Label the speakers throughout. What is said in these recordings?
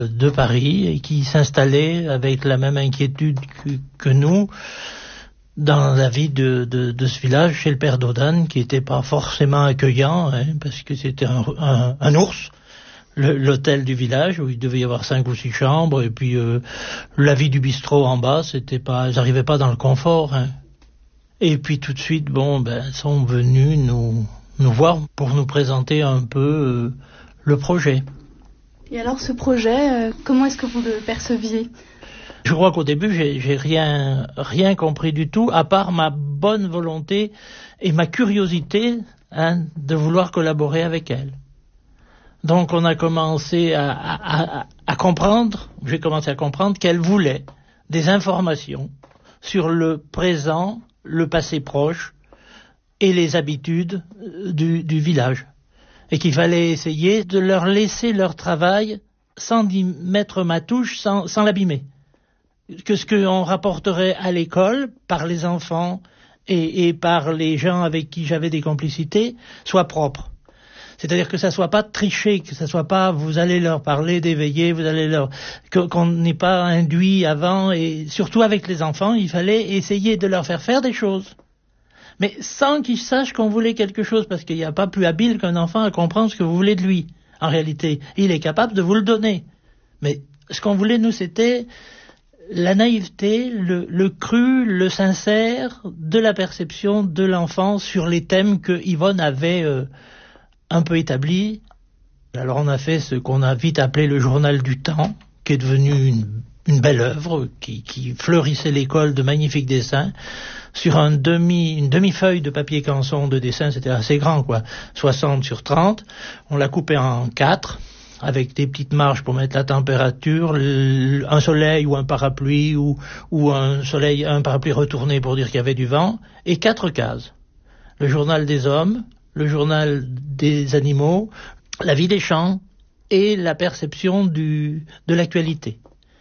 Speaker 1: de Paris et qui s'installaient avec la même inquiétude que nous dans la vie de ce village chez le père Dodane, qui n'était pas forcément accueillant, parce que c'était un ours, l'hôtel du village où il devait y avoir 5 ou 6 chambres, et puis la vie du bistrot en bas, ils n'arrivaient pas dans le confort. Et puis tout de suite, sont venus nous voir pour nous présenter un peu le projet.
Speaker 2: Et alors ce projet, comment est-ce que vous le perceviez ?
Speaker 1: Je crois qu'au début, j'ai rien compris du tout, à part ma bonne volonté et ma curiosité de vouloir collaborer avec elle. Donc on a commencé à comprendre, j'ai commencé à comprendre qu'elle voulait des informations sur le présent, le passé proche et les habitudes du village. Et qu'il fallait essayer de leur laisser leur travail sans y mettre ma touche, sans l'abîmer. Que ce qu'on rapporterait à l'école par les enfants et par les gens avec qui j'avais des complicités soit propre. C'est-à-dire que ça soit pas triché, que ça soit pas vous allez leur parler d'éveiller, qu'on n'ait pas induit avant, et surtout avec les enfants, il fallait essayer de leur faire des choses. Mais sans qu'ils sachent qu'on voulait quelque chose, parce qu'il n'y a pas plus habile qu'un enfant à comprendre ce que vous voulez de lui. En réalité, il est capable de vous le donner. Mais ce qu'on voulait, nous, c'était la naïveté, le cru, le sincère de la perception de l'enfant sur les thèmes que Yvonne avait un peu établis. Alors on a fait ce qu'on a vite appelé le journal du temps, qui est devenu une belle œuvre, qui fleurissait l'école de magnifiques dessins, sur une demi-feuille de papier canson de dessin, c'était assez grand, 60 sur 30. On l'a coupé en 4, avec des petites marges pour mettre la température, un soleil ou un parapluie, ou un parapluie retourné pour dire qu'il y avait du vent, et 4 cases. Le journal des hommes, le journal des animaux, la vie des champs et la perception de l'actualité.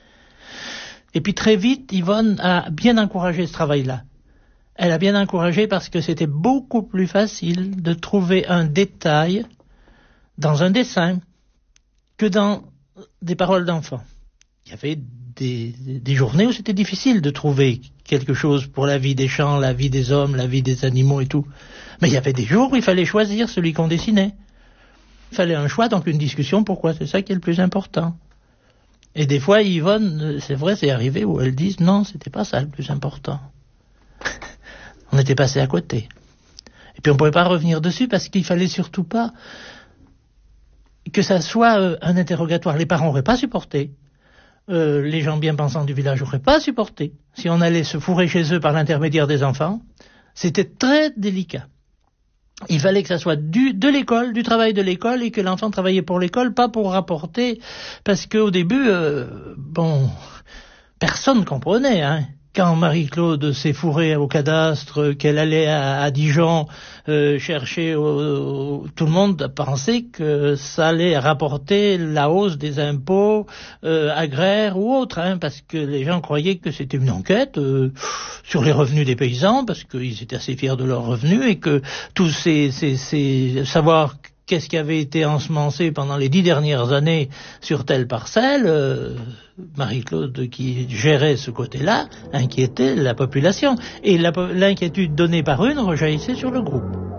Speaker 1: Et puis très vite, Yvonne a bien encouragé ce travail-là. Elle a bien encouragé parce que c'était beaucoup plus facile de trouver un détail dans un dessin que dans des paroles d'enfants. Il y avait des journées où c'était difficile de trouver quelque chose pour la vie des champs, la vie des hommes, la vie des animaux et tout. Mais il y avait des jours où il fallait choisir celui qu'on dessinait. Il fallait un choix, donc une discussion, pourquoi c'est ça qui est le plus important. Et des fois, Yvonne, c'est vrai, c'est arrivé où elles disent non, c'était pas ça le plus important. On était passé à côté. Et puis on pouvait pas revenir dessus parce qu'il fallait surtout pas que ça soit un interrogatoire. Les parents n'auraient pas supporté. Les gens bien pensants du village n'auraient pas supporté. Si on allait se fourrer chez eux par l'intermédiaire des enfants, c'était très délicat. Il fallait que ça soit de l'école, du travail de l'école, et que l'enfant travaillait pour l'école, pas pour rapporter, parce qu'au début, personne comprenait, Quand Marie-Claude s'est fourrée au cadastre, qu'elle allait à Dijon chercher, tout le monde pensait que ça allait rapporter la hausse des impôts agraires ou autres, parce que les gens croyaient que c'était une enquête sur les revenus des paysans, parce qu'ils étaient assez fiers de leurs revenus, et que tous ces savoir qu'est-ce qui avait été ensemencé pendant les 10 dernières années sur telle parcelle, Marie-Claude qui gérait ce côté-là inquiétait la population. Et l'inquiétude donnée par une rejaillissait sur le groupe.